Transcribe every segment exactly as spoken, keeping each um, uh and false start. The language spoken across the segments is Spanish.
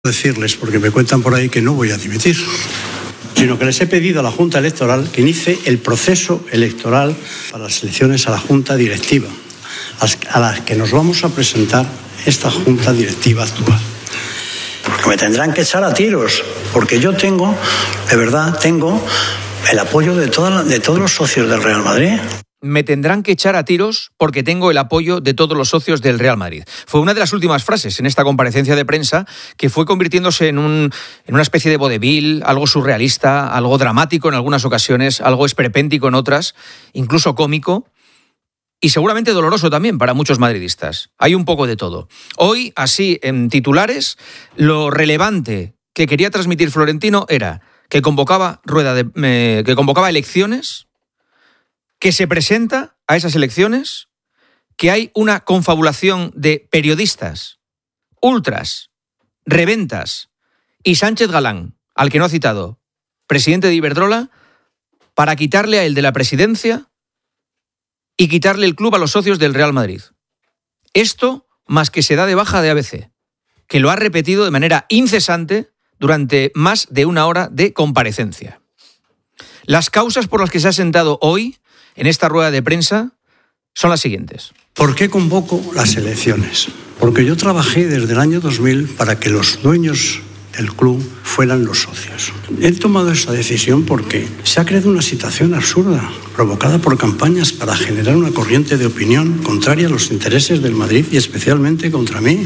decirles, porque me cuentan por ahí que no voy a dimitir, sino que les he pedido a la Junta Electoral que inicie el proceso electoral para las elecciones a la Junta Directiva, a las que nos vamos a presentar esta Junta Directiva actual. Porque me tendrán que echar a tiros, porque yo tengo, de verdad, tengo el apoyo de, toda, de todos los socios del Real Madrid. Me tendrán que echar a tiros porque tengo el apoyo de todos los socios del Real Madrid. Fue una de las últimas frases en esta comparecencia de prensa que fue convirtiéndose en, un, en una especie de vodevil, algo surrealista, algo dramático en algunas ocasiones, algo esperpéntico en otras, incluso cómico y seguramente doloroso también para muchos madridistas. Hay un poco de todo. Hoy, así en titulares, lo relevante que quería transmitir Florentino era que convocaba, rueda de, eh, que convocaba elecciones, que se presenta a esas elecciones, que hay una confabulación de periodistas, ultras, reventas y Sánchez Galán, al que no ha citado, presidente de Iberdrola, para quitarle a él de la presidencia y quitarle el club a los socios del Real Madrid. Esto más que se da de baja de A B C, que lo ha repetido de manera incesante durante más de una hora de comparecencia. Las causas por las que se ha sentado hoy en esta rueda de prensa son las siguientes. ¿Por qué convoco las elecciones? Porque yo trabajé desde el año dos mil para que los dueños del club fueran los socios. He tomado esa decisión porque se ha creado una situación absurda, provocada por campañas para generar una corriente de opinión contraria a los intereses del Madrid y especialmente contra mí.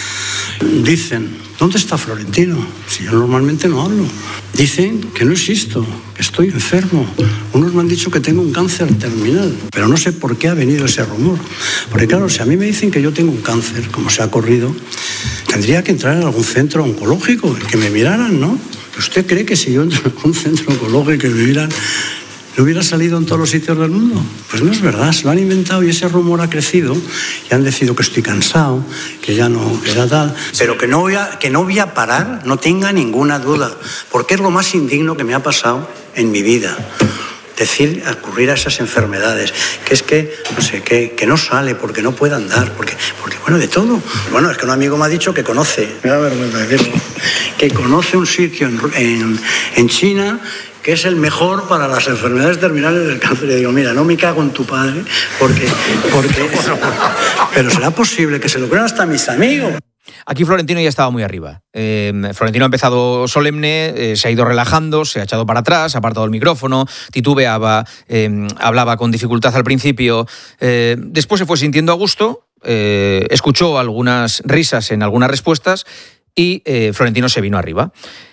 Dicen, ¿dónde está Florentino? Si yo normalmente no hablo. Dicen que no existo, que estoy enfermo. Unos me han dicho que tengo un cáncer terminal, pero no sé por qué ha venido ese rumor. Porque claro, si a mí me dicen que yo tengo un cáncer, como se ha corrido, tendría que entrar en algún centro oncológico, que me miraran, ¿no? ¿Usted cree que si yo entro en algún centro oncológico y me miran, ¿no hubiera salido en todos los sitios del mundo? Pues no es verdad, se lo han inventado y ese rumor ha crecido y han decidido que estoy cansado, que ya no era tal, pero que no voy a, que no voy a parar, no tenga ninguna duda, porque es lo más indigno que me ha pasado en mi vida. Decir, ocurrir a esas enfermedades, que es que, no sé, que, que no sale porque no puede andar, porque, porque, bueno, de todo. Bueno, es que un amigo me ha dicho que conoce, me da vergüenza decirlo, que conoce un sitio en, en, en China que es el mejor para las enfermedades terminales del cáncer. Y digo, mira, no me cago en tu padre, porque, porque pero será posible que se lo crean hasta mis amigos. Aquí Florentino ya estaba muy arriba. Eh, Florentino ha empezado solemne, eh, se ha ido relajando, se ha echado para atrás, ha apartado el micrófono, titubeaba, eh, hablaba con dificultad al principio, eh, después se fue sintiendo a gusto, eh, escuchó algunas risas en algunas respuestas y eh, Florentino se vino arriba.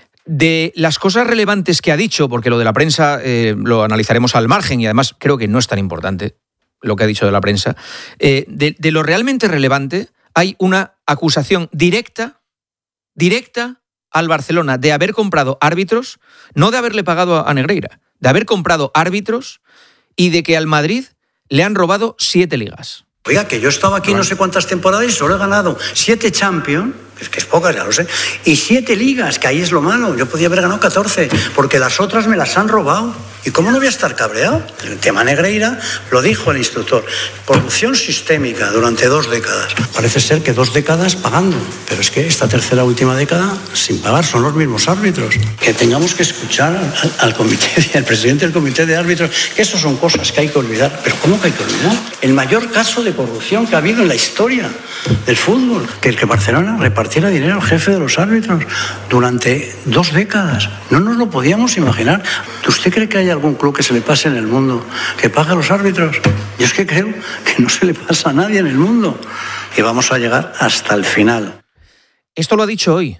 De las cosas relevantes que ha dicho, porque lo de la prensa eh, lo analizaremos al margen y además creo que no es tan importante lo que ha dicho de la prensa, eh, de, de lo realmente relevante hay una acusación directa, directa al Barcelona de haber comprado árbitros, no de haberle pagado a Negreira, de haber comprado árbitros y de que al Madrid le han robado siete ligas. Oiga, que yo estaba aquí no sé cuántas temporadas y solo he ganado siete Champions, es que es pocas, ya lo sé, y siete ligas, que ahí es lo malo. Yo podía haber ganado catorce, porque las otras me las han robado. ¿Y cómo no voy a estar cabreado? El tema Negreira lo dijo el instructor. Corrupción sistémica durante dos décadas. Parece ser que dos décadas pagando, pero es que esta tercera última década sin pagar son los mismos árbitros. Que tengamos que escuchar al, al comité, al presidente del comité de árbitros, que eso son cosas que hay que olvidar. ¿Pero cómo que hay que olvidar? El mayor caso de corrupción que ha habido en la historia del fútbol, que el que Barcelona repartiera dinero al jefe de los árbitros durante dos décadas. No nos lo podíamos imaginar. ¿Usted cree que hay algún club que se le pase en el mundo que pague a los árbitros? Yo es que creo que no se le pasa a nadie en el mundo y vamos a llegar hasta el final. Esto lo ha dicho hoy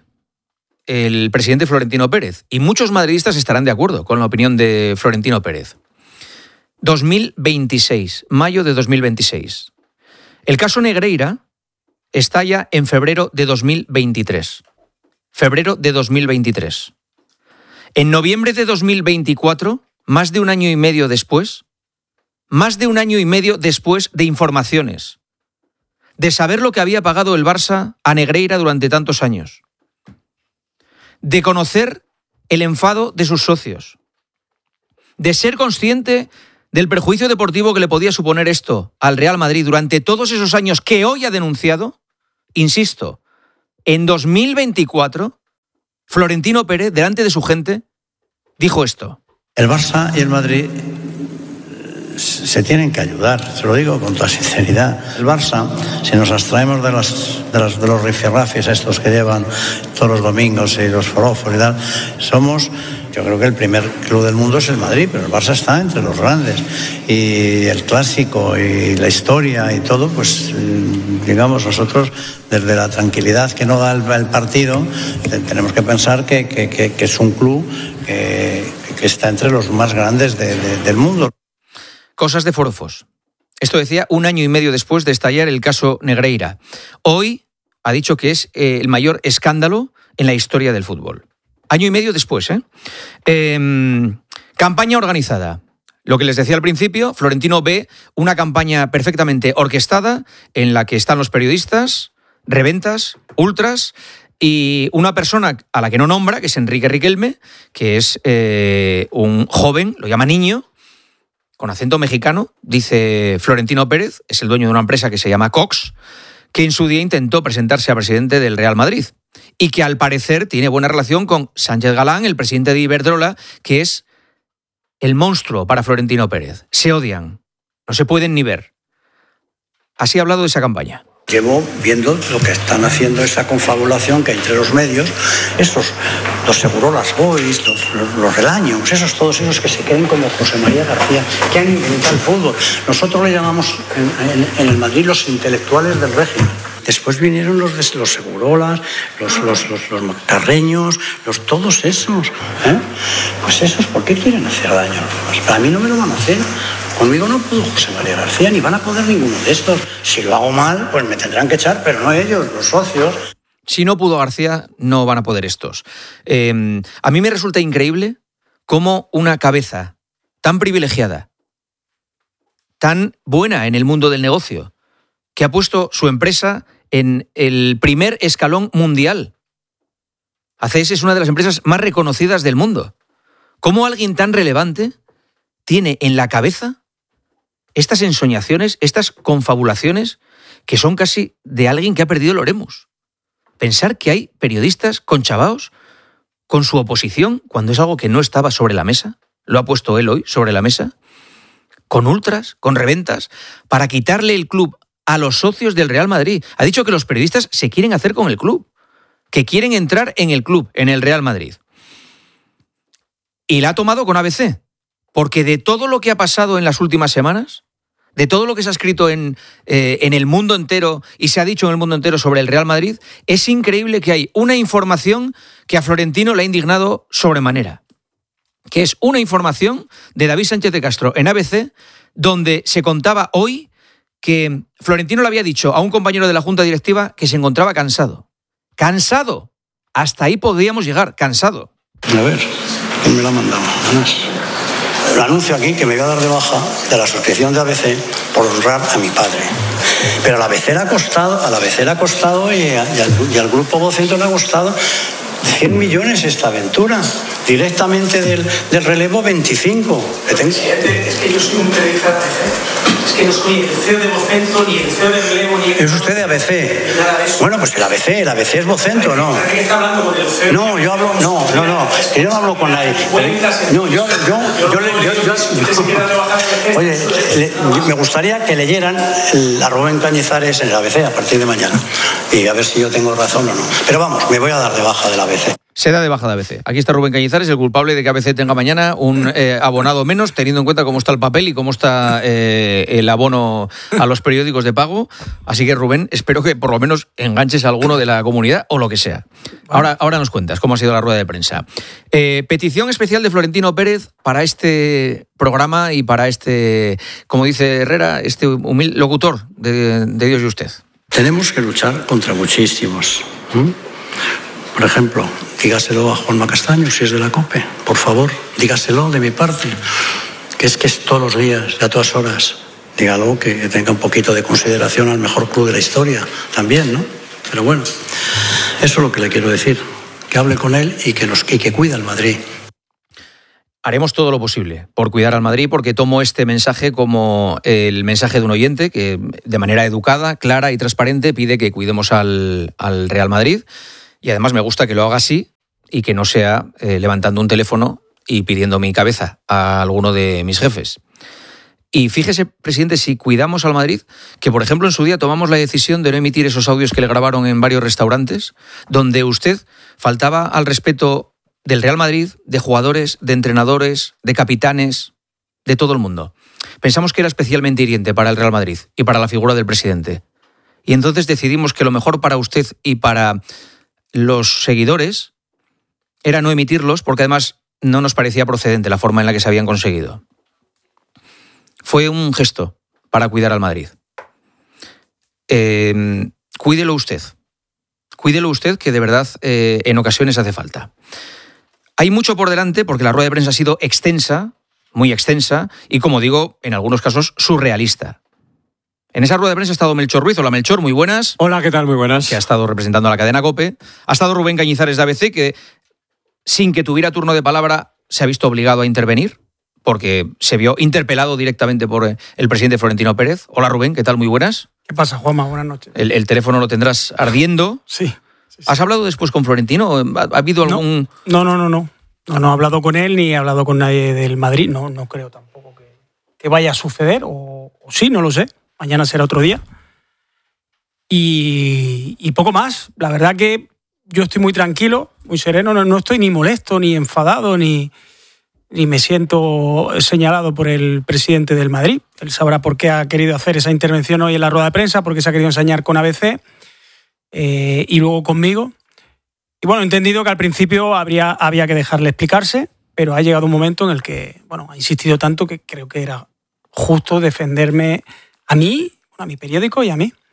el presidente Florentino Pérez y muchos madridistas estarán de acuerdo con la opinión de Florentino Pérez. dos mil veintiséis, mayo de dos mil veintiséis. El caso Negreira estalla en febrero de dos mil veintitrés. Febrero de dos mil veintitrés. En noviembre de dos mil veinticuatro, más de un año y medio después, más de un año y medio después de informaciones, de saber lo que había pagado el Barça a Negreira durante tantos años, de conocer el enfado de sus socios, de ser consciente del perjuicio deportivo que le podía suponer esto al Real Madrid durante todos esos años que hoy ha denunciado, insisto, en dos mil veinticuatro, Florentino Pérez, delante de su gente, dijo esto. El Barça y el Madrid se tienen que ayudar, te lo digo con toda sinceridad. El Barça, si nos abstraemos de, las, de, las, de los rifirrafis estos que llevan todos los domingos y los forofos y tal, somos, yo creo que el primer club del mundo es el Madrid, pero el Barça está entre los grandes. Y el clásico y la historia y todo, pues digamos, nosotros desde la tranquilidad que no da el, el partido, tenemos que pensar que, que, que, que es un club que, que está entre los más grandes de, de, del mundo. Cosas de forofos. Esto decía un año y medio después de estallar el caso Negreira. Hoy ha dicho que es eh, el mayor escándalo en la historia del fútbol. Año y medio después, ¿eh? eh campaña organizada. Lo que les decía al principio, Florentino ve una campaña perfectamente orquestada en la que están los periodistas, reventas, ultras y una persona a la que no nombra, que es Enrique Riquelme, que es eh, un joven, lo llama niño, con acento mexicano, dice Florentino Pérez, es el dueño de una empresa que se llama Cox, que en su día intentó presentarse a presidente del Real Madrid y que al parecer tiene buena relación con Sánchez Galán, el presidente de Iberdrola, que es el monstruo para Florentino Pérez. Se odian, no se pueden ni ver. Así ha hablado de esa campaña. Llevo viendo lo que están haciendo, esa confabulación que entre los medios, esos, los Segurolas Boys, los, los, los Relaños, esos, todos esos que se creen como José María García, que han inventado el fútbol. Nosotros le llamamos en, en, en el Madrid los intelectuales del régimen. Después vinieron los de los Segurolas, los, los, los, los Macarreños, los, todos esos. ¿eh? Pues esos, ¿por qué quieren hacer daño a los demás? Para mí no me lo van a hacer. Conmigo no pudo José María García, ni van a poder ninguno de estos. Si lo hago mal, pues me tendrán que echar, pero no ellos, los socios. Si no pudo García, no van a poder estos. Eh, a mí me resulta increíble cómo una cabeza tan privilegiada, tan buena en el mundo del negocio, que ha puesto su empresa en el primer escalón mundial. A C S es una de las empresas más reconocidas del mundo. ¿Cómo alguien tan relevante tiene en la cabeza estas ensoñaciones, estas confabulaciones que son casi de alguien que ha perdido el oremus? Pensar que hay periodistas conchavaos con su oposición cuando es algo que no estaba sobre la mesa, lo ha puesto él hoy sobre la mesa, con ultras, con reventas, para quitarle el club a los socios del Real Madrid. Ha dicho que los periodistas se quieren hacer con el club, que quieren entrar en el club, en el Real Madrid. Y la ha tomado con A B C. Porque de todo lo que ha pasado en las últimas semanas, de todo lo que se ha escrito en, eh, en el mundo entero y se ha dicho en el mundo entero sobre el Real Madrid, es increíble que hay una información que a Florentino le ha indignado sobremanera, que es una información de David Sánchez de Castro en A B C, donde se contaba hoy que Florentino le había dicho a un compañero de la Junta Directiva que se encontraba cansado. ¡Cansado! Hasta ahí podríamos llegar, cansado. A ver, ¿quién me lo ha mandado? Además, lo anuncio aquí que me voy a dar de baja de la suscripción de A B C por honrar a mi padre. Pero a la A B C le ha costado, a la A B C le ha costado y, a, y, al, y al grupo Vocento le ha costado cien millones esta aventura. Directamente del, del relevo veinticinco. Presidente, es que yo soy un periodista de A B C. Es que no soy el C E O de Vocento, ni el C E O de relevo, ni el... ¿Es usted de A B C? Nada de eso. Bueno, pues el A B C, el A B C es Vocento, ¿no? ¿Parece que está hablando con el C E O? No, yo hablo, no, no, no, yo no hablo con nadie. No, yo, yo, yo, yo, yo, yo oye, le, me gustaría que leyeran a Rubén Cañizares en el A B C a partir de mañana y a ver si yo tengo razón o no. Pero vamos, me voy a dar de baja del A B C. Se da de baja de A B C. Aquí está Rubén Cañizares, el culpable de que A B C tenga mañana un eh, abonado menos, teniendo en cuenta cómo está el papel y cómo está eh, el abono a los periódicos de pago. Así que, Rubén, espero que por lo menos enganches a alguno de la comunidad o lo que sea. Ahora, ahora nos cuentas cómo ha sido la rueda de prensa. Eh, petición especial de Florentino Pérez para este programa y para este, como dice Herrera, este humilde locutor de, de Dios y usted. Tenemos que luchar contra muchísimos. ¿Mm? Por ejemplo, dígaselo a Juanma Castaño, si es de la COPE, por favor, dígaselo de mi parte, que es que es todos los días y a todas horas. Dígalo, que tenga un poquito de consideración al mejor club de la historia también, ¿no? Pero bueno, eso es lo que le quiero decir, que hable con él y que, nos, y que cuida al Madrid. Haremos todo lo posible por cuidar al Madrid, porque tomo este mensaje como el mensaje de un oyente que de manera educada, clara y transparente pide que cuidemos al, al Real Madrid. Y además me gusta que lo haga así y que no sea eh, levantando un teléfono y pidiendo mi cabeza a alguno de mis jefes. Y fíjese, presidente, si cuidamos al Madrid, que por ejemplo en su día tomamos la decisión de no emitir esos audios que le grabaron en varios restaurantes, donde usted faltaba al respeto del Real Madrid, de jugadores, de entrenadores, de capitanes, de todo el mundo. Pensamos que era especialmente hiriente para el Real Madrid y para la figura del presidente. Y entonces decidimos que lo mejor para usted y para los seguidores era no emitirlos, porque además no nos parecía procedente la forma en la que se habían conseguido. Fue un gesto para cuidar al Madrid. Eh, cuídelo usted. Cuídelo usted, que de verdad eh, en ocasiones hace falta. Hay mucho por delante porque la rueda de prensa ha sido extensa, muy extensa, y como digo, en algunos casos surrealista. En esa rueda de prensa ha estado Melchor Ruiz. Hola, Melchor, muy buenas. Hola, ¿qué tal? Muy buenas. Que ha estado representando a la cadena COPE. Ha estado Rubén Cañizares de A B C, que sin que tuviera turno de palabra se ha visto obligado a intervenir, porque se vio interpelado directamente por el presidente Florentino Pérez. Hola, Rubén, ¿qué tal? Muy buenas. ¿Qué pasa, Juanma? Buenas noches. El, el teléfono lo tendrás ardiendo. Sí. sí, sí. ¿Has hablado después con Florentino? ¿Ha, ha habido algún...? No, no, no, no. No, no he hablado con él ni he hablado con nadie del Madrid. No, no creo tampoco que, que vaya a suceder. O, o sí, no lo sé. Mañana será otro día. Y, y poco más. La verdad que yo estoy muy tranquilo, muy sereno. No, no estoy ni molesto, ni enfadado, ni... ni me siento señalado por el presidente del Madrid. Él sabrá por qué ha querido hacer esa intervención hoy en la rueda de prensa, porque se ha querido ensañar con A B C eh, y luego conmigo. Y bueno, he entendido que al principio habría, había que dejarle explicarse, pero ha llegado un momento en el que, bueno, ha insistido tanto que creo que era justo defenderme a mí, a mi periódico y a mí.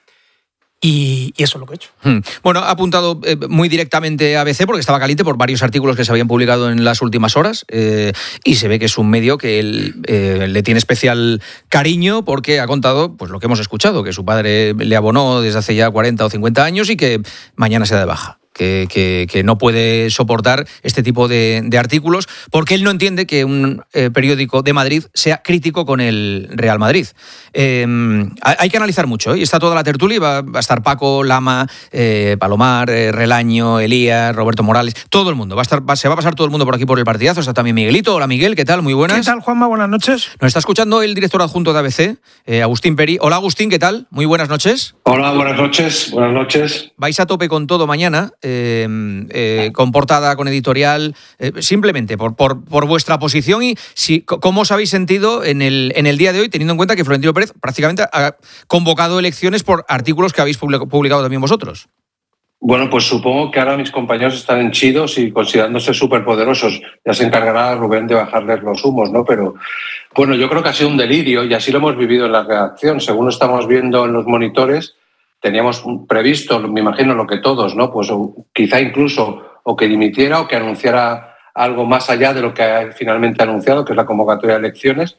Y, y eso es lo que he hecho. Hmm. Bueno, ha apuntado eh, muy directamente a A B C porque estaba caliente por varios artículos que se habían publicado en las últimas horas eh, y se ve que es un medio que él eh, le tiene especial cariño porque ha contado pues lo que hemos escuchado, que su padre le abonó desde hace ya cuarenta o cincuenta años y que mañana se da de baja. Que, que, que no puede soportar este tipo de, de artículos porque él no entiende que un eh, periódico de Madrid sea crítico con el Real Madrid. Eh, hay que analizar mucho, ¿eh? Y está toda la tertulia, va, va a estar Paco, Lama, eh, Palomar, eh, Relaño, Elías, Roberto Morales, todo el mundo. Va a estar, va, se va a pasar todo el mundo por aquí por el partidazo. Está también Miguelito. Hola, Miguel, ¿qué tal? Muy buenas. ¿Qué tal, Juanma? Buenas noches. Nos está escuchando el director adjunto de A B C, eh, Agustín Peri. Hola, Agustín, ¿qué tal? Muy buenas noches. Hola, buenas noches. Buenas noches. Vais a tope con todo mañana. Eh, eh, con portada, con editorial, eh, simplemente por, por, por vuestra posición y si, cómo os habéis sentido en el, en el día de hoy, teniendo en cuenta que Florentino Pérez prácticamente ha convocado elecciones por artículos que habéis publicado también vosotros. Bueno, pues supongo que ahora mis compañeros están henchidos y considerándose superpoderosos. Ya se encargará Rubén de bajarles los humos, ¿no? Pero bueno, yo creo que ha sido un delirio y así lo hemos vivido en la redacción. Según lo estamos viendo en los monitores, teníamos previsto, me imagino lo que todos, ¿no? Pues quizá incluso o que dimitiera o que anunciara algo más allá de lo que ha finalmente anunciado, que es la convocatoria de elecciones.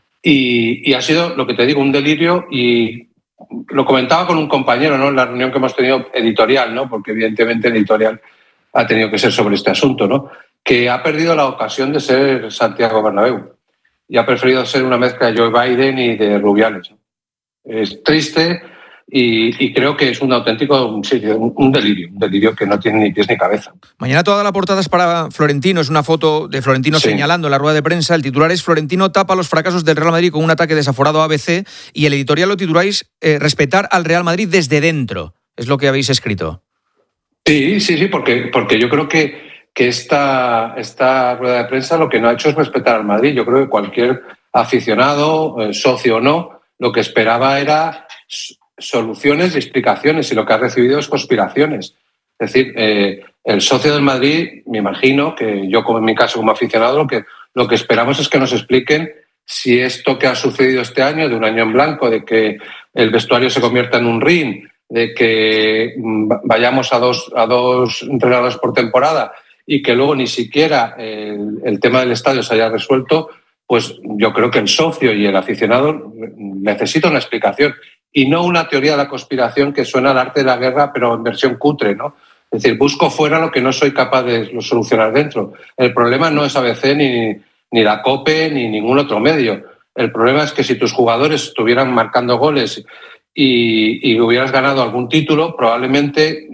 Y, y ha sido, lo que te digo, un delirio y lo comentaba con un compañero, ¿no? En la reunión que hemos tenido editorial, ¿no? Porque evidentemente editorial ha tenido que ser sobre este asunto, ¿no? Que ha perdido la ocasión de ser Santiago Bernabéu y ha preferido ser una mezcla de Joe Biden y de Rubiales. Es triste. Y, y creo que es un auténtico sí, un delirio, un delirio que no tiene ni pies ni cabeza. Mañana toda la portada es para Florentino, es una foto de Florentino sí. señalando en la rueda de prensa. El titular es: Florentino tapa los fracasos del Real Madrid con un ataque desaforado a A B C, y el editorial lo tituláis eh, respetar al Real Madrid desde dentro. Es lo que habéis escrito. Sí, sí, sí, porque, porque yo creo que, que esta, esta rueda de prensa lo que no ha hecho es respetar al Madrid. Yo creo que cualquier aficionado, eh, socio o no, lo que esperaba era soluciones y explicaciones, y lo que ha recibido es conspiraciones. Es decir, eh, el socio del Madrid, me imagino que yo, como en mi caso como aficionado, lo que, lo que esperamos es que nos expliquen si esto que ha sucedido este año, de un año en blanco, de que el vestuario se convierta en un ring, de que vayamos a dos, a dos entrenadores por temporada y que luego ni siquiera el, el tema del estadio se haya resuelto, pues yo creo que el socio y el aficionado necesitan una explicación. Y no una teoría de la conspiración que suena al arte de la guerra, pero en versión cutre, ¿no? Es decir, busco fuera lo que no soy capaz de solucionar dentro. El problema no es A B C ni, ni la COPE ni ningún otro medio. El problema es que si tus jugadores estuvieran marcando goles y, y hubieras ganado algún título, probablemente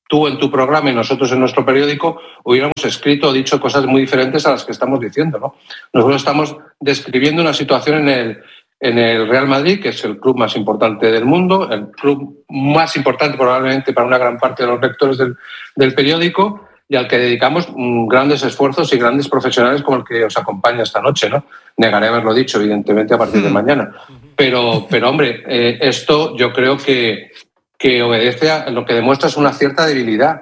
tú en tu programa y nosotros en nuestro periódico hubiéramos escrito o dicho cosas muy diferentes a las que estamos diciendo, ¿no? Nosotros estamos describiendo una situación en el, en el Real Madrid, que es el club más importante del mundo, el club más importante probablemente para una gran parte de los lectores del, del periódico, y al que dedicamos grandes esfuerzos y grandes profesionales como el que os acompaña esta noche, ¿no? Negaré haberlo dicho, evidentemente, a partir de mañana. Pero, pero hombre, eh, esto yo creo que, que obedece a lo que demuestra es una cierta debilidad,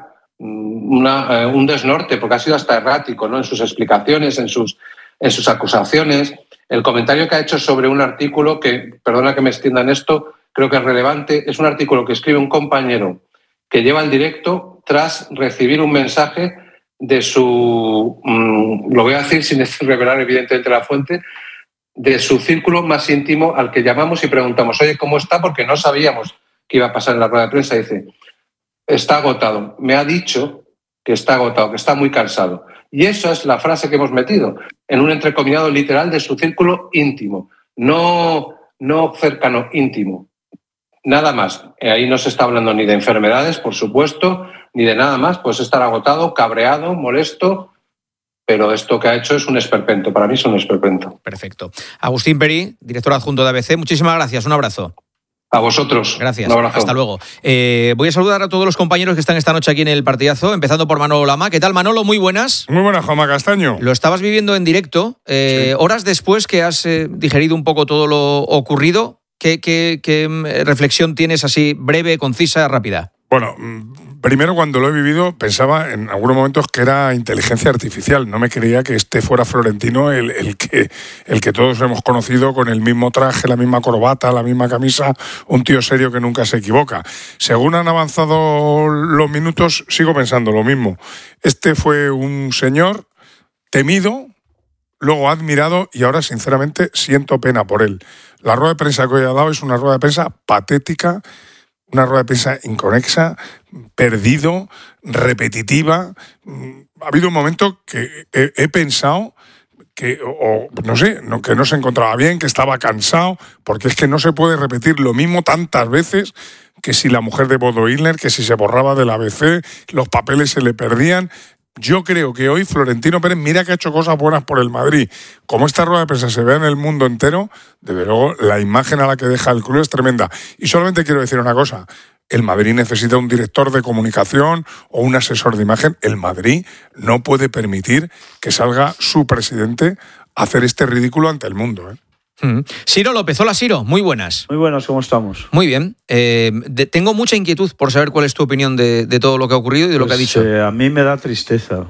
una, eh, un desnorte, porque ha sido hasta errático, ¿no? En sus explicaciones, en sus, en sus acusaciones. El comentario que ha hecho sobre un artículo que, perdona que me extienda en esto, creo que es relevante, es un artículo que escribe un compañero que lleva en directo tras recibir un mensaje de su, mmm, lo voy a decir sin revelar evidentemente la fuente, de su círculo más íntimo al que llamamos y preguntamos, oye, ¿cómo está? Porque no sabíamos qué iba a pasar en la rueda de prensa. Dice, está agotado. Me ha dicho que está agotado, que está muy cansado. Y eso es la frase que hemos metido en un entrecomillado literal de su círculo íntimo, no, no cercano, íntimo. Nada más. Ahí no se está hablando ni de enfermedades, por supuesto, ni de nada más. Pues estar agotado, cabreado, molesto, pero esto que ha hecho es un esperpento. Para mí es un esperpento. Perfecto. Agustín Perí, director adjunto de A B C, muchísimas gracias. Un abrazo. A vosotros. Gracias. Un abrazo. Hasta luego. Eh, voy a saludar a todos los compañeros que están esta noche aquí en el partidazo, empezando por Manolo Lama. ¿Qué tal, Manolo? Muy buenas. Muy buenas, Juanma Castaño. Lo estabas viviendo en directo. Eh, sí. Horas después que has eh, digerido un poco todo lo ocurrido, ¿qué, qué, qué reflexión tienes así breve, concisa, rápida? Bueno, primero cuando lo he vivido pensaba en algunos momentos que era inteligencia artificial. No me creía que este fuera Florentino el, el, que, el que todos hemos conocido con el mismo traje, la misma corbata, la misma camisa, un tío serio que nunca se equivoca. Según han avanzado los minutos, sigo pensando lo mismo. Este fue un señor temido, luego admirado y ahora sinceramente siento pena por él. La rueda de prensa que hoy ha dado es una rueda de prensa patética, una rueda de prensa inconexa, perdido, repetitiva. Ha habido un momento que he, he pensado que, o no sé, no, que no se encontraba bien, que estaba cansado, porque es que no se puede repetir lo mismo tantas veces, que si la mujer de Bodo Illner, que si se borraba del A B C, los papeles se le perdían. Yo creo que hoy Florentino Pérez, mira que ha hecho cosas buenas por el Madrid. Como esta rueda de prensa se ve en el mundo entero, desde luego la imagen a la que deja el club es tremenda. Y solamente quiero decir una cosa, el Madrid necesita un director de comunicación o un asesor de imagen. El Madrid no puede permitir que salga su presidente a hacer este ridículo ante el mundo, ¿eh? Mm. Ciro López, hola Ciro, muy buenas. Muy buenas, ¿cómo estamos? Muy bien. Eh, de, tengo mucha inquietud por saber cuál es tu opinión de, de todo lo que ha ocurrido y de pues, lo que ha dicho. Eh, a mí me da tristeza,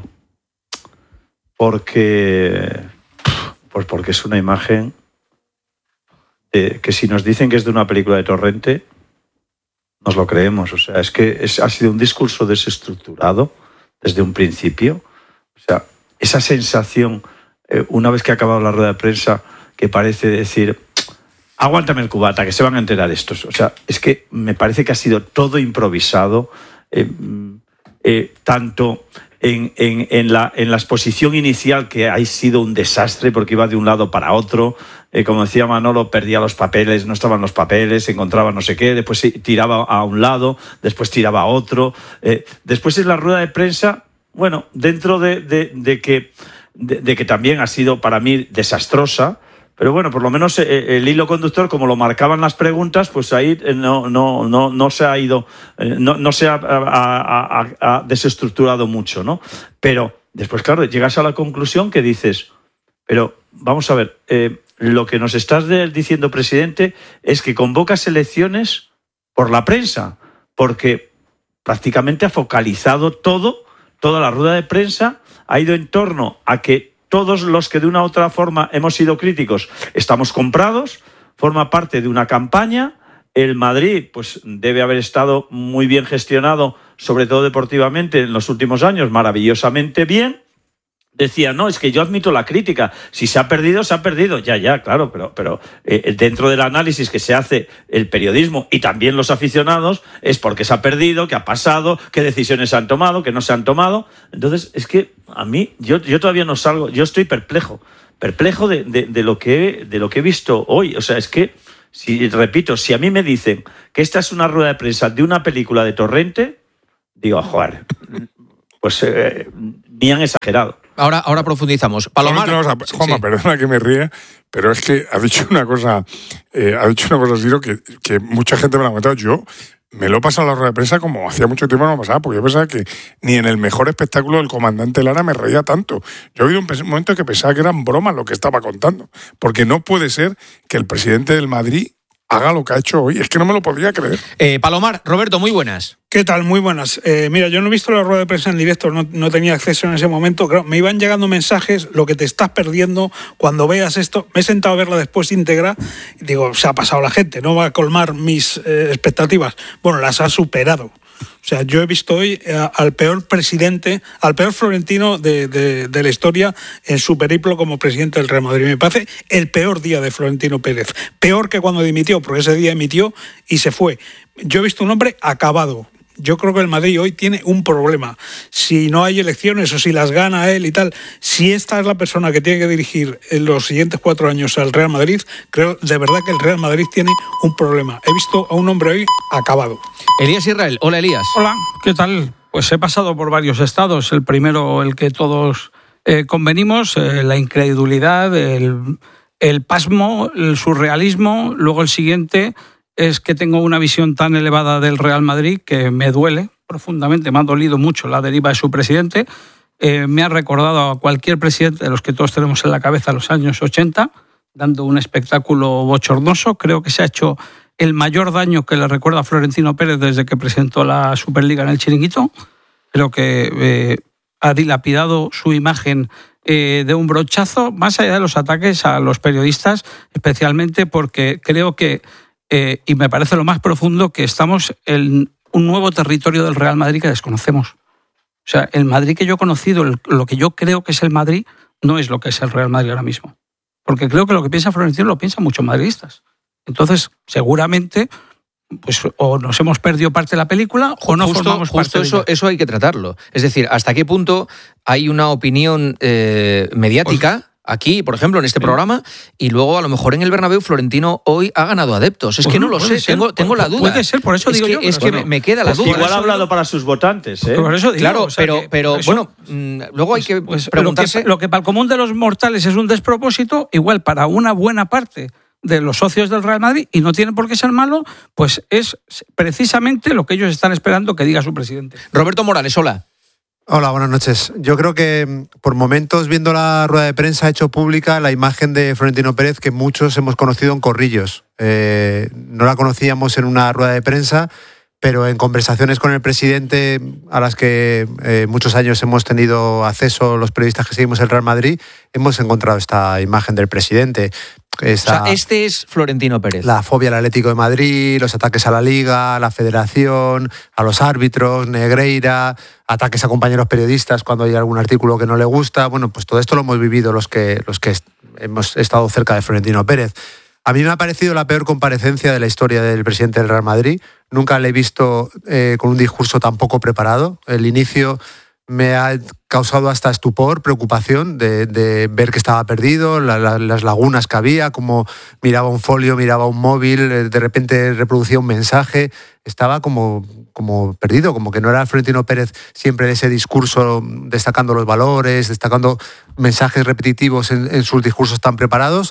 porque, pues porque es una imagen de, que si nos dicen que es de una película de Torrente, nos lo creemos. O sea, es que es, ha sido un discurso desestructurado desde un principio. O sea, esa sensación, eh, una vez que ha acabado la rueda de prensa, que parece decir, aguántame el cubata, que se van a enterar estos. O sea, es que me parece que ha sido todo improvisado, eh, eh, tanto en, en, en, la, en la exposición inicial, que ha sido un desastre porque iba de un lado para otro. Eh, como decía Manolo, perdía los papeles, no estaban los papeles, encontraba no sé qué, después tiraba a un lado, después tiraba a otro. Eh, después es la rueda de prensa, bueno, dentro de, de, de, que, de, de que también ha sido para mí desastrosa. Pero bueno, por lo menos el hilo conductor, como lo marcaban las preguntas, pues ahí no, no, no, no se ha ido, no, no se ha, ha, ha, ha desestructurado mucho, ¿no? Pero después, claro, llegas a la conclusión que dices, pero vamos a ver, eh, lo que nos estás de, diciendo, presidente, es que convocas elecciones por la prensa, porque prácticamente ha focalizado todo, toda la rueda de prensa ha ido en torno a que todos los que de una u otra forma hemos sido críticos estamos comprados, forma parte de una campaña. El Madrid pues debe haber estado muy bien gestionado, sobre todo deportivamente, en los últimos años, maravillosamente bien. Decía, no, es que yo admito la crítica. Si se ha perdido, se ha perdido. Ya, ya, claro, pero, pero eh, dentro del análisis que se hace el periodismo y también los aficionados, es porque se ha perdido, qué ha pasado, qué decisiones se han tomado, qué no se han tomado. Entonces, es que a mí, yo, yo todavía no salgo, yo estoy perplejo, perplejo de, de, de, lo que, de lo que he visto hoy. O sea, es que, si repito, si a mí me dicen que esta es una rueda de prensa de una película de Torrente, digo, joder, pues eh, ni han exagerado. Ahora, ahora profundizamos. Palomar. Juanma, sí. Perdona que me ría, pero es que ha dicho una cosa, eh, ha dicho una cosa, Ciro, que, que mucha gente me la ha comentado. Yo me lo he pasado a la rueda de prensa como hacía mucho tiempo no me pasaba, porque yo pensaba que ni en el mejor espectáculo del comandante Lara me reía tanto. Yo he habido un momento que pensaba que eran bromas lo que estaba contando, porque no puede ser que el presidente del Madrid haga lo que ha hecho hoy. Es que no me lo podría creer. Eh, Palomar, Roberto, muy buenas. ¿Qué tal? Muy buenas. Eh, mira, yo no he visto la rueda de prensa en directo, no, no tenía acceso en ese momento. Claro, me iban llegando mensajes, lo que te estás perdiendo cuando veas esto. Me he sentado a verla después íntegra y digo, se ha pasado la gente, no va a colmar mis eh, expectativas. Bueno, las ha superado. O sea, yo he visto hoy eh, al peor presidente, al peor Florentino de, de, de la historia en su periplo como presidente del Real Madrid. Me parece el peor día de Florentino Pérez. Peor que cuando dimitió, porque ese día emitió y se fue. Yo he visto un hombre acabado. Yo creo que el Madrid hoy tiene un problema. Si no hay elecciones o si las gana él y tal, si esta es la persona que tiene que dirigir en los siguientes cuatro años al Real Madrid, creo de verdad que el Real Madrid tiene un problema. He visto a un hombre hoy acabado. Elías Israel. Hola, Elías. Hola, ¿qué tal? Pues he pasado por varios estados. El primero, el que todos eh, convenimos, eh, la incredulidad, el, el pasmo, el surrealismo. Luego el siguiente es que tengo una visión tan elevada del Real Madrid que me duele profundamente, me ha dolido mucho la deriva de su presidente. Eh, me ha recordado a cualquier presidente de los que todos tenemos en la cabeza los años ochenta, dando un espectáculo bochornoso. Creo que se ha hecho el mayor daño que le recuerda a Florentino Pérez desde que presentó la Superliga en el Chiringuito. Creo que eh, ha dilapidado su imagen eh, de un brochazo, más allá de los ataques a los periodistas, especialmente porque creo que Eh, y me parece lo más profundo que estamos en un nuevo territorio del Real Madrid que desconocemos. O sea, el Madrid que yo he conocido, el, lo que yo creo que es el Madrid, no es lo que es el Real Madrid ahora mismo. Porque creo que lo que piensa Florentino lo piensan muchos madridistas. Entonces, seguramente, pues o nos hemos perdido parte de la película o no justo, formamos justo parte eso, de ella. Eso hay que tratarlo. Es decir, ¿hasta qué punto hay una opinión eh, mediática? Pues, aquí, por ejemplo, en este programa, y luego a lo mejor en el Bernabéu Florentino hoy ha ganado adeptos. Es pues que no no, lo sé, ser, tengo, tengo la duda. Puede ser, por eso es digo que, yo. Es que bueno, me queda la pues duda. Igual ha hablado para sus votantes, ¿eh? Por eso digo, claro, o sea, pero, que, pero eso, bueno, mmm, luego hay que pues, preguntarse... Lo que, lo que para el común de los mortales es un despropósito, igual para una buena parte de los socios del Real Madrid, y no tiene por qué ser malo, pues es precisamente lo que ellos están esperando que diga su presidente. Roberto Morales, hola. Hola, buenas noches. Yo creo que por momentos, viendo la rueda de prensa, ha hecho pública la imagen de Florentino Pérez que muchos hemos conocido en corrillos. Eh, no la conocíamos en una rueda de prensa, pero en conversaciones con el presidente, a las que eh, muchos años hemos tenido acceso los periodistas que seguimos el Real Madrid, hemos encontrado esta imagen del presidente. Esa, o sea, este es Florentino Pérez. La fobia al Atlético de Madrid, los ataques a la Liga, a la Federación, a los árbitros, Negreira, ataques a compañeros periodistas cuando hay algún artículo que no le gusta. Bueno, pues todo esto lo hemos vivido los que, los que hemos estado cerca de Florentino Pérez. A mí me ha parecido la peor comparecencia de la historia del presidente del Real Madrid. Nunca le he visto eh, con un discurso tan poco preparado. El inicio me ha causado hasta estupor, preocupación de, de ver que estaba perdido, la, la, las lagunas que había, como miraba un folio, miraba un móvil, de repente reproducía un mensaje. Estaba como, como perdido, como que no era Florentino Pérez siempre de ese discurso destacando los valores, destacando mensajes repetitivos en, en sus discursos tan preparados.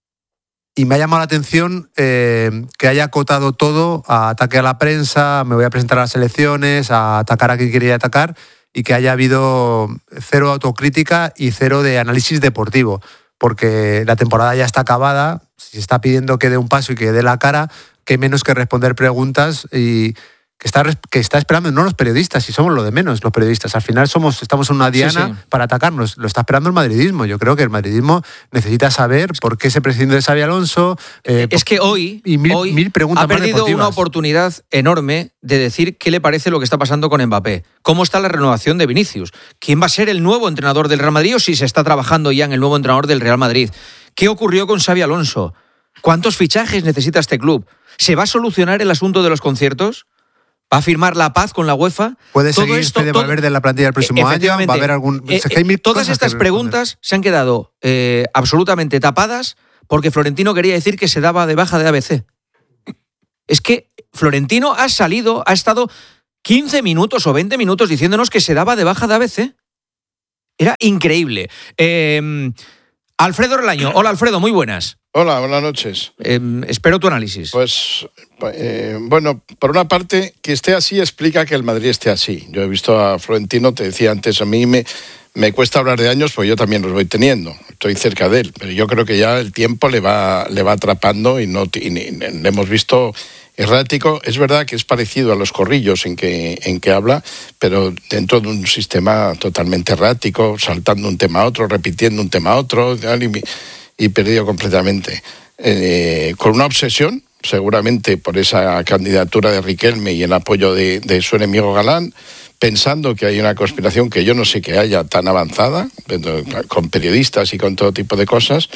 Y me ha llamado la atención eh, que haya acotado todo a ataque a la prensa, me voy a presentar a las elecciones, a atacar a quien quería atacar, y que haya habido cero autocrítica y cero de análisis deportivo, porque la temporada ya está acabada, si se está pidiendo que dé un paso y que dé la cara, qué menos que responder preguntas y que está, que está esperando, no los periodistas, si somos lo de menos los periodistas, al final somos estamos en una diana sí, sí. para atacarnos, lo está esperando el madridismo. Yo creo que el madridismo necesita saber por qué se prescinde de Xabi Alonso. Eh, es que hoy, y mil, hoy mil preguntas ha perdido una oportunidad enorme de decir qué le parece lo que está pasando con Mbappé, cómo está la renovación de Vinicius, quién va a ser el nuevo entrenador del Real Madrid o si se está trabajando ya en el nuevo entrenador del Real Madrid, qué ocurrió con Xabi Alonso, cuántos fichajes necesita este club, ¿se va a solucionar el asunto de los conciertos? ¿Va a firmar la paz con la UEFA? ¿Puede todo seguir esto, Fede Valverde en la plantilla el próximo año? ¿Va a haber algún...? Eh, es que hay mil todas estas preguntas se han quedado eh, absolutamente tapadas porque Florentino quería decir que se daba de baja de A B C. Es que Florentino ha salido, ha estado quince minutos o veinte minutos diciéndonos que se daba de baja de A B C. Era increíble. Eh, Alfredo Relaño. Hola, Alfredo, muy buenas. Hola, buenas noches. Eh, espero tu análisis. Pues, eh, bueno, por una parte, que esté así explica que el Madrid esté así. Yo he visto a Florentino, te decía antes, a mí me, me cuesta hablar de años, pues yo también los voy teniendo. Estoy cerca de él, pero yo creo que ya el tiempo le va, le va atrapando y no y, y, le hemos visto errático. Es verdad que es parecido a los corrillos en que, en que habla, pero dentro de un sistema totalmente errático, saltando un tema a otro, repitiendo un tema a otro, y, y perdido completamente. Eh, con una obsesión, seguramente por esa candidatura de Riquelme y el apoyo de, de su enemigo Galán, pensando que hay una conspiración que yo no sé que haya tan avanzada, con periodistas y con todo tipo de cosas,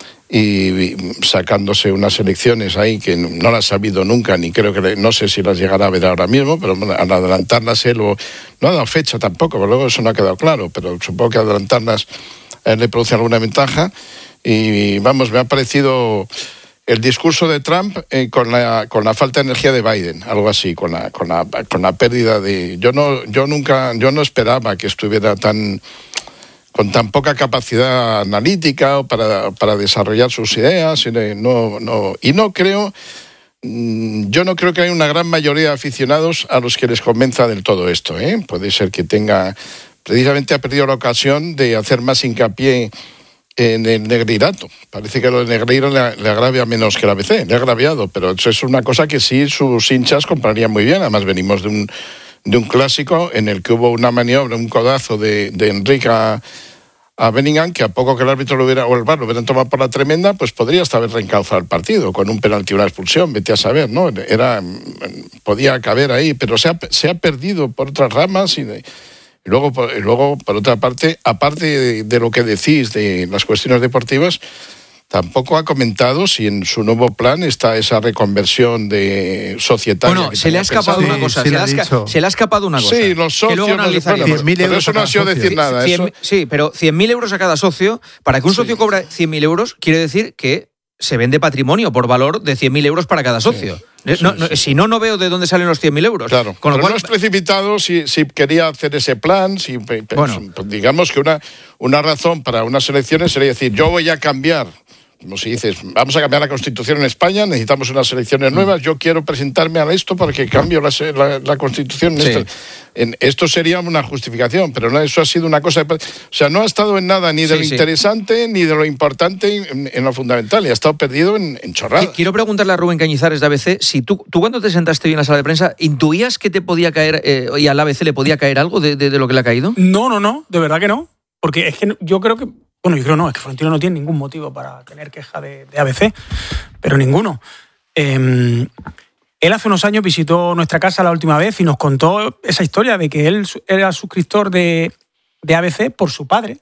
y sacándose unas elecciones ahí que no las ha habido nunca, ni creo que, no sé si las llegará a ver ahora mismo, pero al adelantarlas él, o, no ha dado fecha tampoco, pero luego eso no ha quedado claro, pero supongo que adelantarlas eh, le produce alguna ventaja. Y vamos, me ha parecido el discurso de Trump eh, con la con la falta de energía de Biden, algo así, con la con la con la pérdida de yo no yo nunca yo no esperaba que estuviera tan con tan poca capacidad analítica para para desarrollar sus ideas, no no y no creo yo no creo que haya una gran mayoría de aficionados a los que les convenza del todo esto, ¿eh? Puede ser que tenga, precisamente ha perdido la ocasión de hacer más hincapié en el Negreirato. Parece que lo de Negreira le, le agravia menos que la A B C, le ha agraviado, pero eso es una cosa que sí sus hinchas comprarían muy bien. Además venimos de un, de un clásico en el que hubo una maniobra, un codazo de, de Enrique a, a Bellingham, que a poco que el árbitro lo hubiera, o el V A R lo hubieran tomado por la tremenda, pues podría hasta haber reencauzado el partido, con un penalti y una expulsión, vete a saber, ¿no? Era, podía caber ahí, pero se ha, se ha perdido por otras ramas y... De, Y luego, por, y luego, por otra parte, aparte de, de lo que decís de las cuestiones deportivas, tampoco ha comentado si en su nuevo plan está esa reconversión de societaria. Bueno, se le ha escapado pensado. una cosa. Sí, se, sí le ha esca- se le ha escapado una cosa. Sí, los socios. Que luego analizaremos. Bueno, pero eso no ha sido decir nada. cien, Eso. Sí, pero cien mil euros a cada socio. Para que un socio Sí. cobre cien mil euros, quiere decir que se vende patrimonio por valor de cien mil euros para cada socio. Sí, no, sí, no, sí. Si no, no veo de dónde salen los cien mil euros. Claro, Con lo pero cual, no es precipitado si, si quería hacer ese plan. Si, Bueno. pues, digamos que una, una razón para unas elecciones sería decir, yo voy a cambiar. Como si dices, vamos a cambiar la Constitución en España, necesitamos unas elecciones nuevas, yo quiero presentarme a esto para que cambie la, la, la Constitución. En Sí. esto. En, esto sería una justificación, pero no, eso ha sido una cosa... De, o sea, no ha estado en nada ni de Sí, lo sí. interesante ni de lo importante en, en lo fundamental, y ha estado perdido en, en chorradas. quiero preguntarle a Rubén Cañizares de A B C, si tú, tú cuando te sentaste hoy en la sala de prensa, ¿intuías que te podía caer, eh, y al A B C le podía caer algo de, de, de lo que le ha caído? No, no, no, de verdad que no. Porque es que yo creo que... Bueno, yo creo no, es que Florentino no tiene ningún motivo para tener queja de, de A B C, pero ninguno. Eh, él hace unos años visitó nuestra casa la última vez y nos contó esa historia de que él era suscriptor de, de A B C por su padre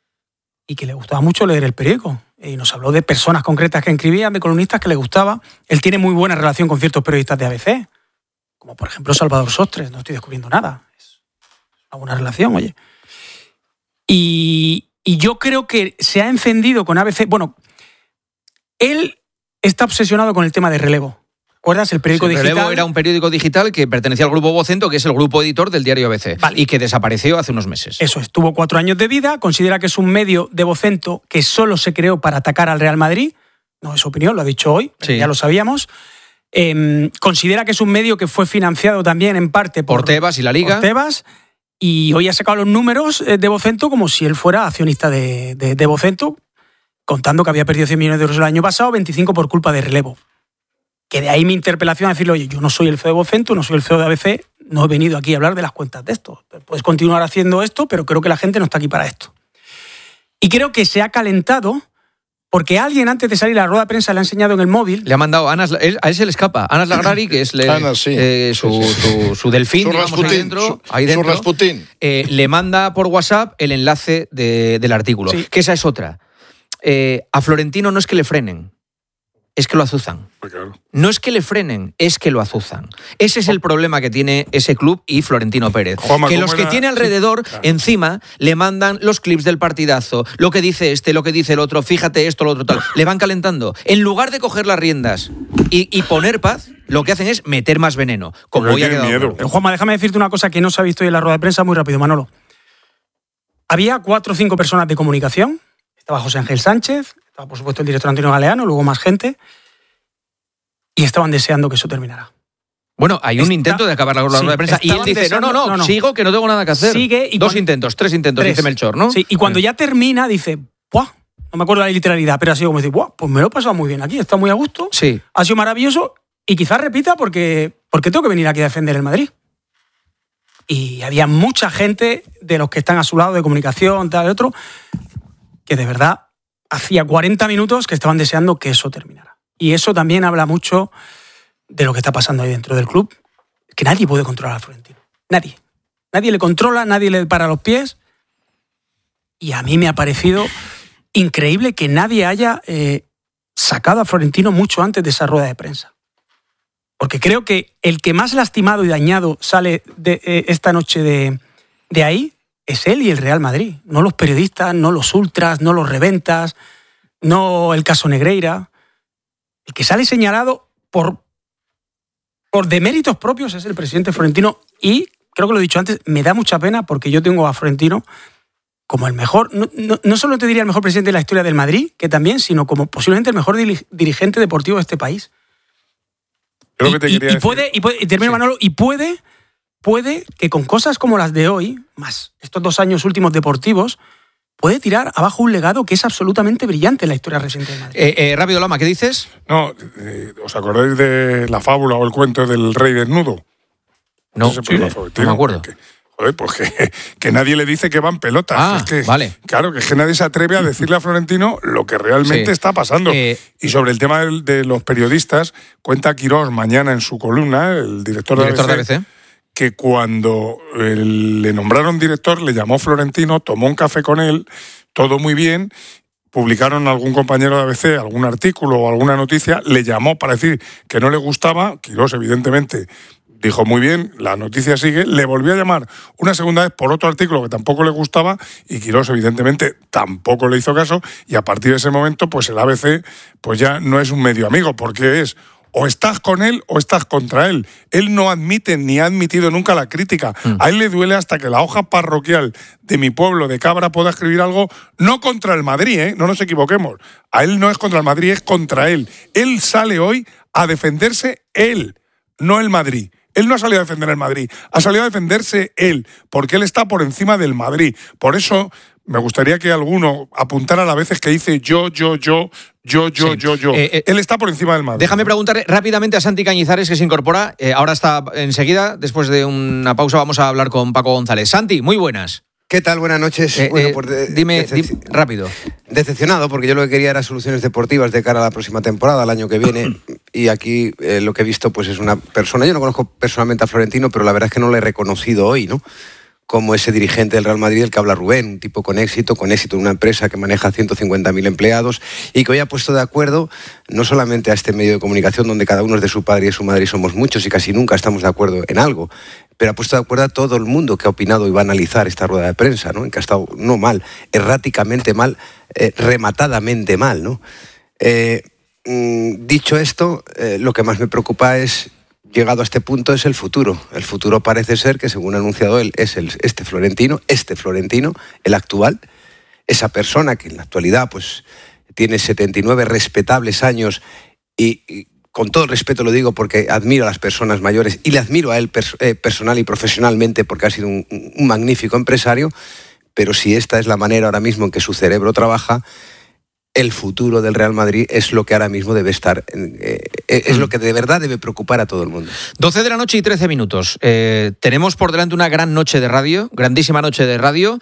y que le gustaba mucho leer el periódico. Y nos habló de personas concretas que escribían, de columnistas que le gustaba. Él tiene muy buena relación con ciertos periodistas de A B C, como por ejemplo Salvador Sostres, no estoy descubriendo nada. Es una buena relación, oye. Y... Y yo creo que se ha encendido con A B C... Bueno, él está obsesionado con el tema de Relevo. ¿Recuerdas? El periódico Sí, digital. Relevo era un periódico digital que pertenecía al grupo Vocento, que es el grupo editor del diario A B C, Vale. y que desapareció hace unos meses. Eso es, tuvo cuatro años de vida, considera que es un medio de Vocento que solo se creó para atacar al Real Madrid. No es su opinión, lo ha dicho hoy, pero Sí. ya lo sabíamos. Eh, considera que es un medio que fue financiado también en parte por, Por Tebas y la Liga. por Tebas. Y hoy ha sacado los números de Vocento como si él fuera accionista de, de, de Vocento, contando que había perdido cien millones de euros el año pasado, veinticinco por culpa de Relevo. Que de ahí mi interpelación a decirle, oye, yo no soy el C E O de Vocento, no soy el C E O de A B C, no he venido aquí a hablar de las cuentas de esto. Puedes continuar haciendo esto, pero creo que la gente no está aquí para esto. Y creo que se ha calentado porque alguien antes de salir a la rueda de prensa le ha enseñado en el móvil... Le ha mandado a Anas, él- a él se le escapa, Anas Lagrari, que es le- Anas, sí. eh, su, Sí, sí. su- su delfín, Su digamos, ahí Rasputín, dentro, su- ahí su dentro, Rasputín. eh, le manda por WhatsApp el enlace de- del artículo, Sí. que esa es otra. Eh, a Florentino no es que le frenen, es que lo azuzan. No es que le frenen, es que lo azuzan. Ese es el problema que tiene ese club y Florentino Pérez. Juanma, que los que era? tiene alrededor, claro, encima, le mandan los clips del partidazo, lo que dice este, lo que dice el otro, fíjate esto, lo otro, tal. Le van calentando. En lugar de coger las riendas y, y poner paz, lo que hacen es meter más veneno. Como hoy ha quedado miedo. Pero, Juanma, déjame decirte una cosa que no se ha visto hoy en la rueda de prensa muy rápido, Manolo. Había cuatro o cinco personas de comunicación. Estaba José Ángel Sánchez, estaba por supuesto el director Antonio Galeano, luego más gente, y estaban deseando que eso terminara. Bueno, hay un Está, intento de acabar la rueda sí, de prensa y él dice, deseando, no, no, no, no, sigo, que no tengo nada que hacer. Sigue y Dos cuando, intentos, tres intentos, tres. Dice Melchor, ¿no? Sí, y cuando ya termina dice, ¡buah! No me acuerdo de la literalidad, pero ha sido como decir, ¡buah! Pues me lo he pasado muy bien aquí, está muy a gusto, sí, ha sido maravilloso, y quizás repita porque, porque tengo que venir aquí a defender el Madrid. Y había mucha gente de los que están a su lado de comunicación, tal y otro, que de verdad hacía cuarenta minutos que estaban deseando que eso terminara. Y eso también habla mucho de lo que está pasando ahí dentro del club, que nadie puede controlar a Florentino. Nadie. Nadie le controla, nadie le para los pies. Y a mí me ha parecido increíble que nadie haya eh, sacado a Florentino mucho antes de esa rueda de prensa. Porque creo que el que más lastimado y dañado sale de, eh, esta noche de, de ahí es él y el Real Madrid. No los periodistas, no los ultras, no los reventas, no el caso Negreira. El que sale señalado por, por deméritos propios es el presidente Florentino. Y, creo que lo he dicho antes, me da mucha pena porque yo tengo a Florentino como el mejor, no, no, no solo te diría el mejor presidente de la historia del Madrid, que también, sino como posiblemente el mejor dirigente deportivo de este país. Creo que te y, quería y, y puede, y, puede, y termino, sí. Manolo, y puede, puede que con cosas como las de hoy, más estos dos años últimos deportivos, puede tirar abajo un legado que es absolutamente brillante en la historia reciente del Madrid. Eh, eh, rápido, Lama, ¿qué dices? No, eh, ¿os acordáis de la fábula o el cuento del rey desnudo? No, sí, no me acuerdo. Que, joder, pues que, que nadie le dice que van pelotas. Ah, es que, vale. Claro, que es que nadie se atreve a decirle a Florentino lo que realmente sí. está pasando. Eh, y sobre el tema de, de los periodistas, cuenta Quirós mañana en su columna, el director, director de A B C, de A B C, que cuando le nombraron director, le llamó Florentino, tomó un café con él, todo muy bien, publicaron algún compañero de A B C algún artículo o alguna noticia, le llamó para decir que no le gustaba, Quirós evidentemente dijo muy bien, la noticia sigue, le volvió a llamar una segunda vez por otro artículo que tampoco le gustaba y Quirós evidentemente tampoco le hizo caso y a partir de ese momento pues el A B C pues ya no es un medio amigo porque es o estás con él o estás contra él. Él no admite ni ha admitido nunca la crítica. Mm. A él le duele hasta que la hoja parroquial de mi pueblo de Cabra pueda escribir algo no contra el Madrid, ¿eh? No nos equivoquemos. A él no es contra el Madrid, es contra él. Él sale hoy a defenderse él, no el Madrid. Él no ha salido a defender el Madrid, ha salido a defenderse él, porque él está por encima del Madrid. Por eso me gustaría que alguno apuntara a las veces que dice yo, yo, yo, yo, yo, sí. yo, yo. Eh, eh, él está por encima del Madrid. Déjame preguntarle rápidamente a Santi Cañizares, que se incorpora. Eh, ahora está enseguida, después de una pausa, vamos a hablar con Paco González. Santi, muy buenas. ¿Qué tal? Buenas noches. Eh, bueno, eh, pues de, dime, decep- dime rápido. Decepcionado, porque yo lo que quería era soluciones deportivas de cara a la próxima temporada, al año que viene, y aquí eh, lo que he visto pues es una persona, yo no conozco personalmente a Florentino, pero la verdad es que no le he reconocido hoy, ¿no? Como ese dirigente del Real Madrid del que habla Rubén, un tipo con éxito, con éxito en una empresa que maneja ciento cincuenta mil empleados y que hoy ha puesto de acuerdo no solamente a este medio de comunicación donde cada uno es de su padre y de su madre y somos muchos y casi nunca estamos de acuerdo en algo, pero ha puesto de acuerdo a todo el mundo que ha opinado y va a analizar esta rueda de prensa, ¿no? En que ha estado no mal, erráticamente mal, eh, rematadamente mal, ¿no? Eh, mm, dicho esto, eh, lo que más me preocupa es, llegado a este punto, es el futuro. El futuro parece ser que, según ha anunciado él, es el, este Florentino, este Florentino, el actual, esa persona que en la actualidad pues tiene setenta y nueve respetables años y, y con todo el respeto lo digo porque admiro a las personas mayores y le admiro a él pers- eh, personal y profesionalmente porque ha sido un, un magnífico empresario, pero si esta es la manera ahora mismo en que su cerebro trabaja, el futuro del Real Madrid es lo que ahora mismo debe estar, eh, es lo que de verdad debe preocupar a todo el mundo. doce de la noche y trece minutos. Eh, tenemos por delante una gran noche de radio, grandísima noche de radio.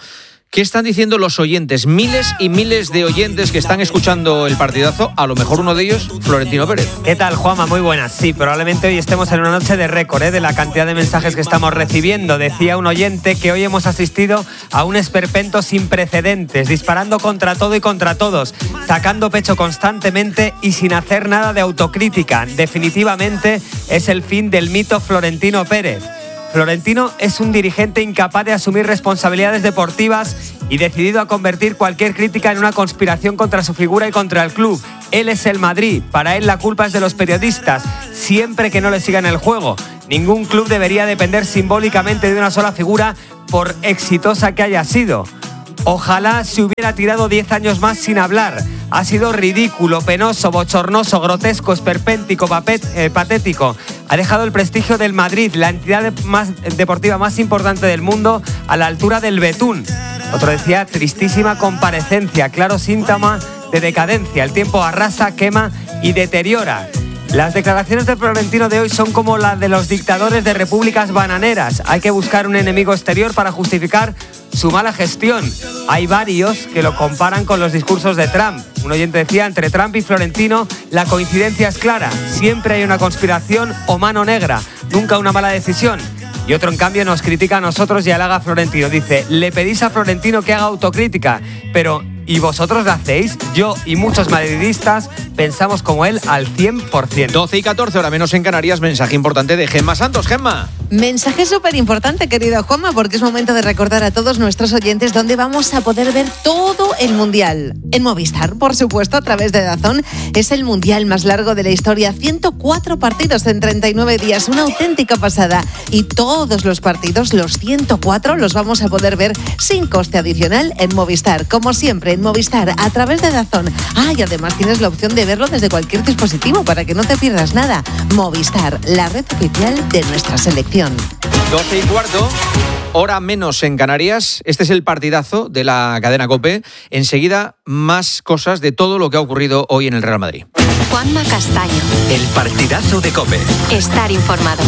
¿Qué están diciendo los oyentes? Miles y miles de oyentes que están escuchando el partidazo. A lo mejor uno de ellos, Florentino Pérez. ¿Qué tal, Juanma? Muy buenas. Sí, probablemente hoy estemos en una noche de récord, ¿eh? De la cantidad de mensajes que estamos recibiendo. Decía un oyente que hoy hemos asistido a un esperpento sin precedentes, disparando contra todo y contra todos, sacando pecho constantemente y sin hacer nada de autocrítica. Definitivamente es el fin del mito Florentino Pérez. Florentino es un dirigente incapaz de asumir responsabilidades deportivas y decidido a convertir cualquier crítica en una conspiración contra su figura y contra el club. Él es el Madrid, para él la culpa es de los periodistas, siempre que no le sigan el juego. Ningún club debería depender simbólicamente de una sola figura, por exitosa que haya sido. Ojalá se hubiera tirado diez años más sin hablar. Ha sido ridículo, penoso, bochornoso, grotesco, esperpéntico, papet, eh, patético. Ha dejado el prestigio del Madrid, la entidad de más, deportiva más importante del mundo, a la altura del betún. Otro decía, tristísima comparecencia, claro síntoma de decadencia. El tiempo arrasa, quema y deteriora. Las declaraciones de Florentino de hoy son como las de los dictadores de repúblicas bananeras. Hay que buscar un enemigo exterior para justificar su mala gestión. Hay varios que lo comparan con los discursos de Trump. Un oyente decía, entre Trump y Florentino la coincidencia es clara. Siempre hay una conspiración o mano negra, nunca una mala decisión. Y otro, en cambio, nos critica a nosotros y halaga a Florentino. Dice, le pedís a Florentino que haga autocrítica, pero ¿y vosotros la hacéis? Yo y muchos madridistas pensamos como él al cien por ciento. doce y catorce, hora menos en Canarias, mensaje importante de Gemma Santos. Gemma. Mensaje súper importante, querido Juanma, porque es momento de recordar a todos nuestros oyentes dónde vamos a poder ver todo el Mundial. En Movistar, por supuesto, a través de DAZN. Es el Mundial más largo de la historia. ciento cuatro partidos en treinta y nueve días. Una auténtica pasada. Y todos los partidos, los ciento cuatro, los vamos a poder ver sin coste adicional en Movistar. Como siempre, en Movistar, a través de DAZN. Ah, y además tienes la opción de verlo desde cualquier dispositivo para que no te pierdas nada. Movistar, la red oficial de nuestra selección. doce y cuarto, hora menos en Canarias. Este es el partidazo de la cadena COPE. Enseguida, más cosas de todo lo que ha ocurrido hoy en el Real Madrid. Juanma Castaño. El partidazo de COPE. Estar informado.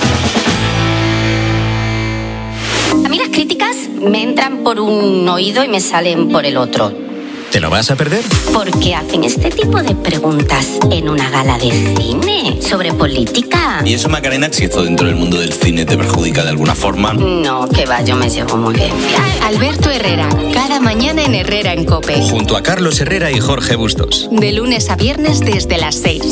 A mí las críticas me entran por un oído y me salen por el otro. ¿Te lo vas a perder? Porque hacen este tipo de preguntas en una gala de cine sobre política. ¿Y eso, Macarena, si esto dentro del mundo del cine te perjudica de alguna forma? No, que va, yo me llevo muy bien. Alberto Herrera, cada mañana en Herrera en COPE. Junto a Carlos Herrera y Jorge Bustos. De lunes a viernes desde las seis.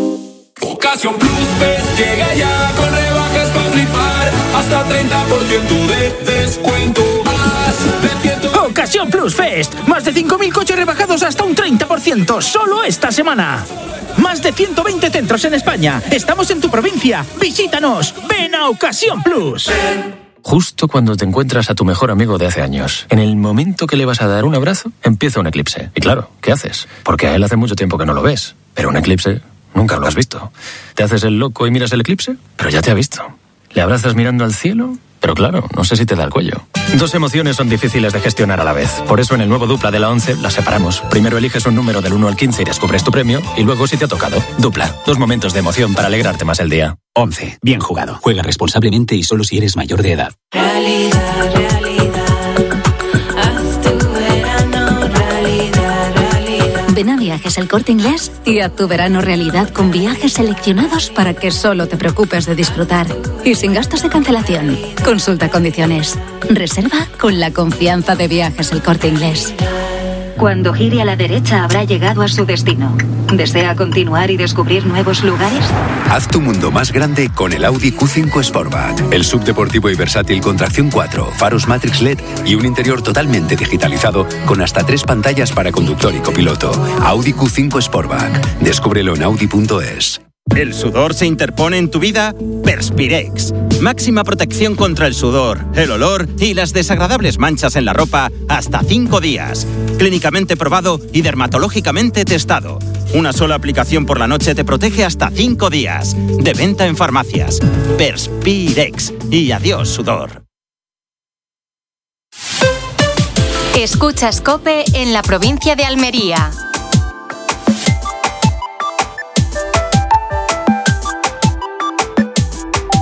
Ocasión Plus Fest llega ya con rebajas para flipar. Hasta treinta por ciento de descuento. Más de ciento... Ocasión Plus Fest. Más de cinco mil coches rebajados hasta un treinta por ciento solo esta semana. Más de ciento veinte centros en España. Estamos en tu provincia. Visítanos. Ven a Ocasión Plus. Justo cuando te encuentras a tu mejor amigo de hace años, en el momento que le vas a dar un abrazo, empieza un eclipse. Y claro, ¿qué haces? Porque a él hace mucho tiempo que no lo ves. Pero un eclipse nunca lo has visto. ¿Te haces el loco y miras el eclipse? Pero ya te ha visto. ¿Le abrazas mirando al cielo? Pero claro, no sé si te da el cuello. Dos emociones son difíciles de gestionar a la vez. Por eso en el nuevo Dupla de la once las separamos. Primero eliges un número del uno al quince y descubres tu premio. Y luego, si te ha tocado, Dupla. Dos momentos de emoción para alegrarte más el día. once. Bien jugado. Juega responsablemente y solo si eres mayor de edad. Realidad, realidad. Haz tu verano realidad, realidad. Ven a Viajes El Corte Inglés y haz tu verano realidad con viajes seleccionados para que solo te preocupes de disfrutar. Y sin gastos de cancelación. Consulta condiciones. Reserva con la confianza de Viajes El Corte Inglés. Cuando gire a la derecha habrá llegado a su destino. ¿Desea continuar y descubrir nuevos lugares? Haz tu mundo más grande con el Audi Q cinco Sportback. El subdeportivo y versátil con tracción cuatro, faros Matrix L E D y un interior totalmente digitalizado con hasta tres pantallas para conductor y copiloto. Audi Q cinco Sportback. Descúbrelo en audi punto es. ¿El sudor se interpone en tu vida? Perspirex. Máxima protección contra el sudor, el olor y las desagradables manchas en la ropa hasta cinco días. Clínicamente probado y dermatológicamente testado. Una sola aplicación por la noche te protege hasta cinco días. De venta en farmacias. Perspirex. Y adiós, sudor. Escuchas COPE en la provincia de Almería.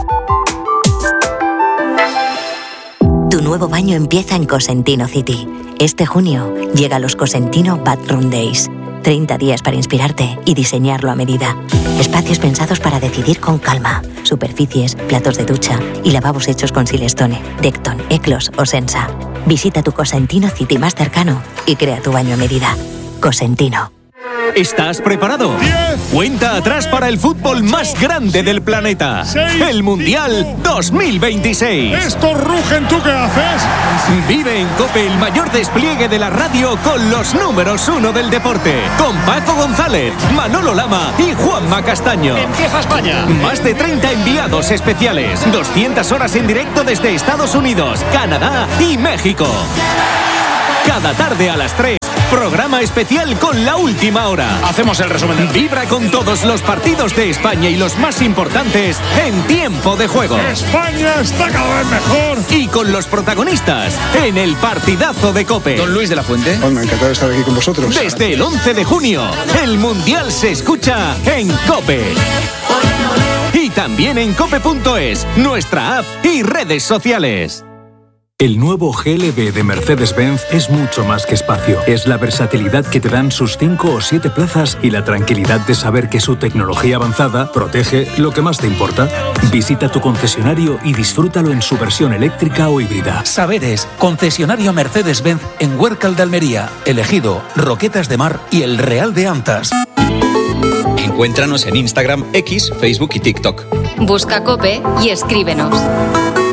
Tu nuevo baño empieza en Cosentino City. Este junio llega los Cosentino Bathroom Days. treinta días para inspirarte y diseñarlo a medida. Espacios pensados para decidir con calma. Superficies, platos de ducha y lavabos hechos con Silestone, Decton, Eclos o Sensa. Visita tu Cosentino City más cercano y crea tu baño a medida. Cosentino. ¿Estás preparado? diez, Cuenta atrás para el fútbol más grande del planeta. seis, El Mundial dos mil veintiséis. Estos rugen, ¿tú qué haces? Vive en COPE el mayor despliegue de la radio con los números uno del deporte. Con Paco González, Manolo Lama y Juanma Castaño. Empieza España. Más de treinta enviados especiales. doscientas horas en directo desde Estados Unidos, Canadá y México. Cada tarde a las tres. Programa especial con la última hora. Hacemos el resumen. Vibra con todos los partidos de España y los más importantes en tiempo de juego. España está cada vez mejor. Y con los protagonistas en el partidazo de COPE. Don Luis de la Fuente. Bueno, encantado de estar aquí con vosotros. Desde el once de junio, el Mundial se escucha en COPE. Y también en cope punto es, nuestra app y redes sociales. El nuevo G L B de Mercedes-Benz es mucho más que espacio. Es la versatilidad que te dan sus cinco o siete plazas y la tranquilidad de saber que su tecnología avanzada protege lo que más te importa. Visita tu concesionario y disfrútalo en su versión eléctrica o híbrida. Saberes, concesionario Mercedes-Benz en Huércal de Almería, Elegido, Roquetas de Mar y El Real de Antas. Encuéntranos en Instagram, X, Facebook y TikTok. Busca COPE y escríbenos.